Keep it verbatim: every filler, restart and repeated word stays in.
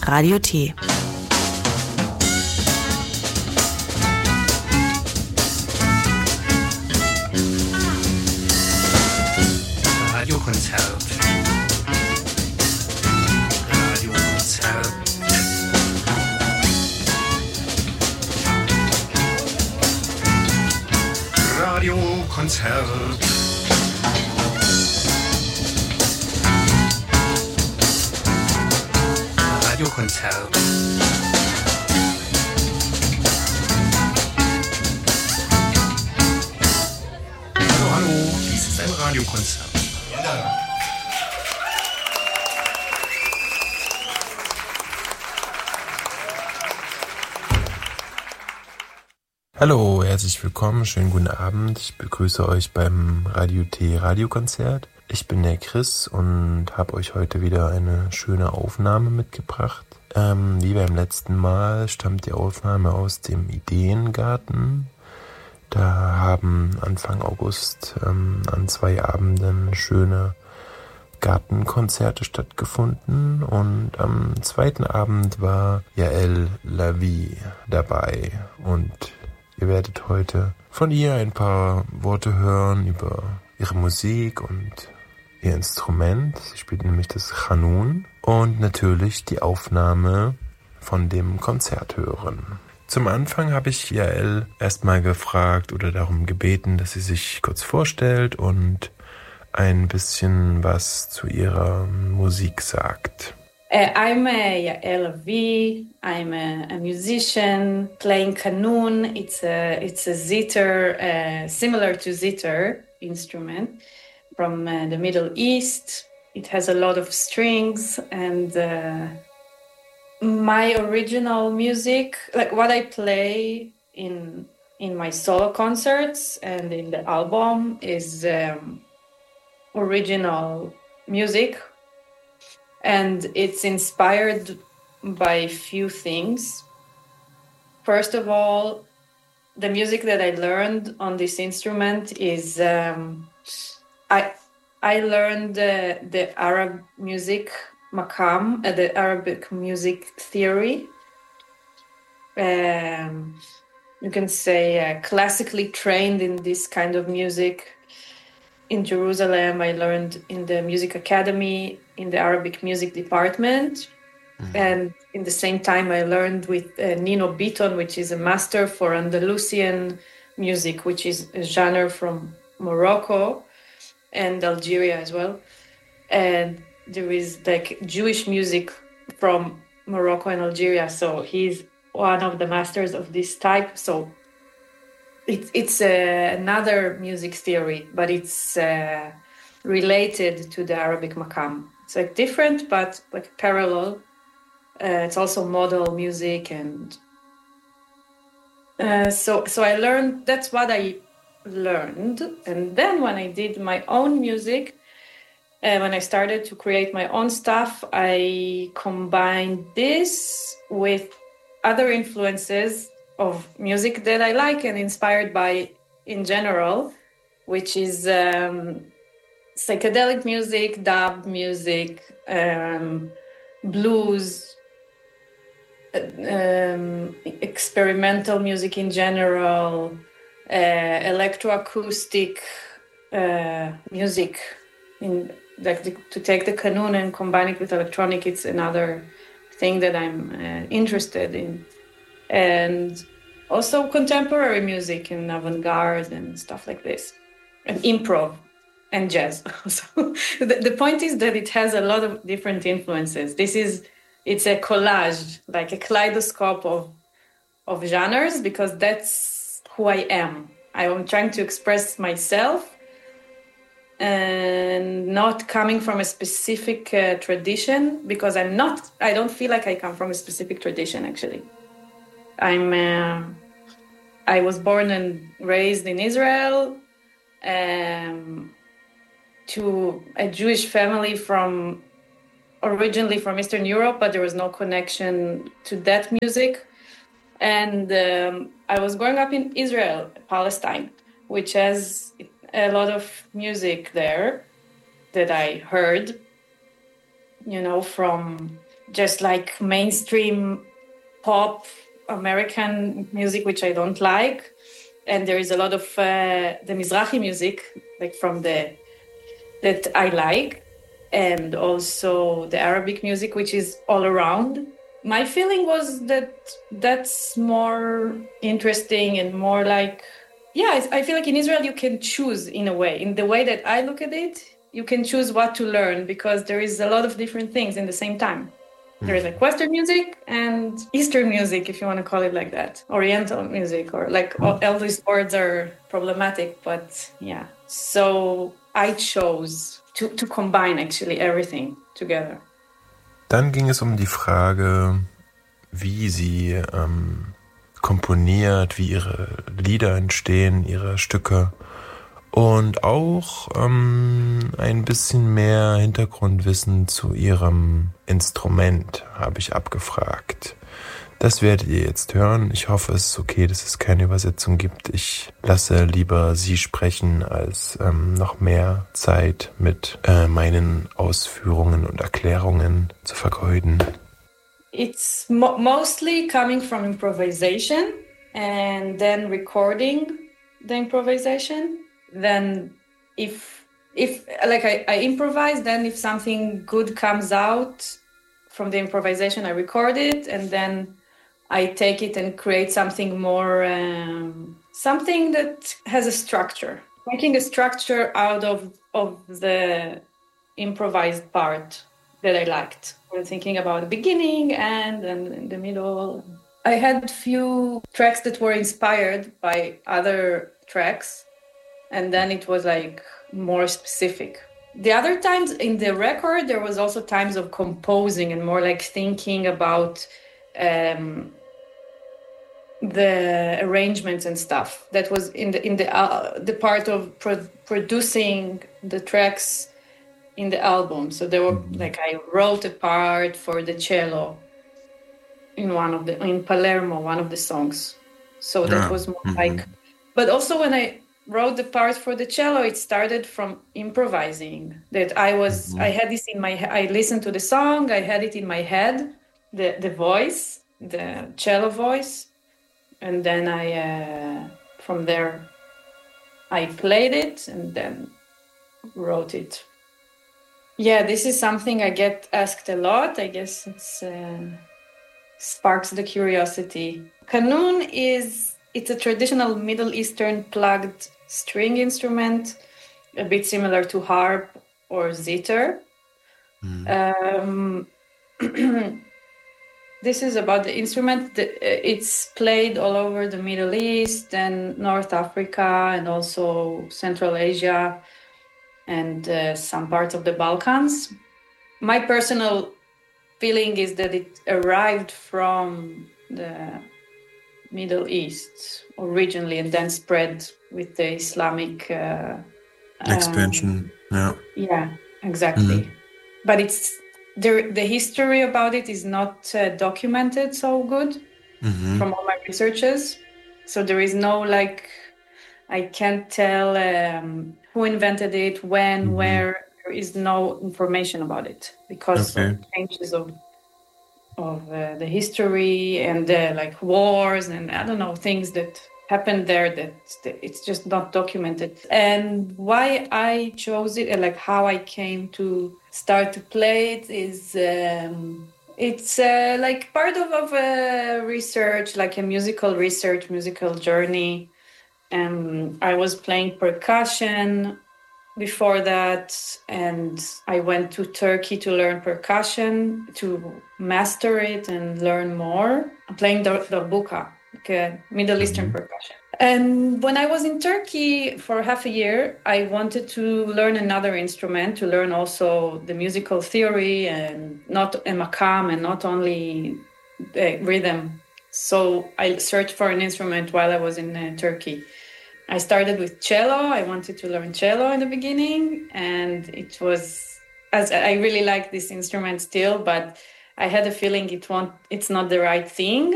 Radio T. Radiokonzert. Radiokonzert. Radiokonzert. Radiokonzert. Hallo, hallo, dies ist ein Radiokonzert. Ja. Hallo, herzlich willkommen, schönen guten Abend. Ich begrüße euch beim Radio T Radiokonzert. Ich bin der Chris und habe euch heute wieder eine schöne Aufnahme mitgebracht. Ähm, wie beim letzten Mal stammt die Aufnahme aus dem Ideengarten. Da haben Anfang August ähm, an zwei Abenden schöne Gartenkonzerte stattgefunden und am zweiten Abend war Yael Lavie dabei und ihr werdet heute von ihr ein paar Worte hören über ihre Musik und ihr Instrument. Sie spielt nämlich das Chanun und natürlich die Aufnahme von dem Konzert hören. Zum Anfang habe ich Yael erstmal gefragt oder darum gebeten, dass sie sich kurz vorstellt und ein bisschen was zu ihrer Musik sagt. Uh, I'm a Yael Lavie. I'm a, a musician playing kanun. It's a it's a zither, uh, similar to zither instrument from uh, the Middle East. It has a lot of strings, and uh, my original music, like what I play in in my solo concerts and in the album, is um, original music. And it's inspired by a few things. First of all, the music that I learned on this instrument is um, I I learned uh, the Arab music maqam, uh, the Arabic music theory. Um, you can say uh, classically trained in this kind of music. In Jerusalem, I learned in the music academy, in the Arabic music department. Mm-hmm. And in the same time, I learned with uh, Nino Biton, which is a master for Andalusian music, which is a genre from Morocco and Algeria as well. And there is like Jewish music from Morocco and Algeria. So he's one of the masters of this type. So It, it's uh, another music theory, but it's uh, related to the Arabic maqam. It's like different, but like parallel. Uh, it's also modal music, and uh, so so I learned. That's what I learned, and then when I did my own music, uh, when I started to create my own stuff, I combined this with other influences of music that I like and inspired by in general, which is um, psychedelic music, dub music, um, blues, um, experimental music in general, uh, electroacoustic uh, music. In like the, to take the kanun and combine it with electronic, it's another thing that I'm uh, interested in. And also contemporary music and avant-garde and stuff like this, and improv and jazz. So the, the point is that it has a lot of different influences. This is, it's a collage, like a kaleidoscope of of genres, because that's who I am. I am trying to express myself and not coming from a specific uh, tradition, because I'm not, I don't feel like I come from a specific tradition, actually. I'm. Uh, I was born and raised in Israel, um, to a Jewish family from originally from Eastern Europe, but there was no connection to that music. And um, I was growing up in Israel, Palestine, which has a lot of music there that I heard, you know, from just like mainstream pop American music, which I don't like. And there is a lot of uh, the Mizrahi music, like from the that I like, and also the Arabic music, which is all around. My feeling was that that's more interesting and more like, yeah, I feel like in Israel you can choose in a way. In the way that I look at it, you can choose what to learn because there is a lot of different things in the same time. There is like Western music and Eastern music, if you want to call it like that. Oriental music, or like all, all these words are problematic, but yeah. So I chose to, to combine actually everything together. Dann ging es um die Frage, wie sie ähm, komponiert, wie ihre Lieder entstehen, ihre Stücke. Und auch ähm, ein bisschen mehr Hintergrundwissen zu ihrem Instrument habe ich abgefragt. Das werdet ihr jetzt hören. Ich hoffe, es ist okay, dass es keine Übersetzung gibt. Ich lasse lieber sie sprechen, als ähm, noch mehr Zeit mit äh, meinen Ausführungen und Erklärungen zu vergeuden. It's mo- mostly coming from improvisation and then recording the improvisation. Then if if like I, I improvise, then if something good comes out from the improvisation, I record it, and then I take it and create something more, um, something that has a structure. Making a structure out of of the improvised part that I liked. We're thinking about the beginning and and in the middle. I had few tracks that were inspired by other tracks. And then it was like more specific. The other times in the record, there was also times of composing and more like thinking about um, the arrangements and stuff. That was in the in the uh, the part of pro- producing the tracks in the album. So there were like I wrote a part for the cello in one of the in Palermo, one of the songs. So that yeah. was more mm-hmm. like. But also when I wrote the part for the cello, it started from improvising. That I was, mm-hmm. I had this in my, I listened to the song, I had it in my head, the the voice, the cello voice, and then I, uh, from there, I played it and then wrote it. Yeah, this is something I get asked a lot. I guess it's uh, sparks the curiosity. Qanun is, it's a traditional Middle Eastern plugged string instrument, a bit similar to harp or zither. Mm. Um, this is about the instrument. It's played all over the Middle East and North Africa and also Central Asia and uh, some parts of the Balkans. My personal feeling is that it arrived from the Middle East originally and then spread with the Islamic uh, expansion. Um, yeah, yeah, exactly. Mm-hmm. But it's the the history about it is not uh, documented so good mm-hmm. from all my researches. So there is no like, I can't tell um, who invented it, when, mm-hmm. where. There is no information about it because okay. of changes of of uh, the history and uh, like wars and I don't know things that happened there that, that it's just not documented. And why I chose it and like how I came to start to play it is um, it's uh, like part of of a research, like a musical research, musical journey. And I was playing percussion before that, and I went to Turkey to learn percussion, to master it and learn more. I'm playing the darbuka, like a Middle Eastern mm-hmm. percussion. And when I was in Turkey for half a year, I wanted to learn another instrument, to learn also the musical theory and not a makam and not only the rhythm. So I searched for an instrument while I was in uh, Turkey. I started with cello. I wanted to learn cello in the beginning, and it was, as I really like this instrument still, but I had a feeling it won't, it's not the right thing.